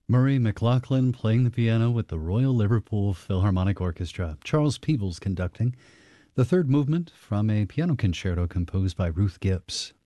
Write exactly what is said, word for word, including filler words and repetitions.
Murray McLachlan playing the piano with the Royal Liverpool Philharmonic Orchestra. Charles Peebles conducting. The third movement from a piano concerto composed by Ruth Gibbs.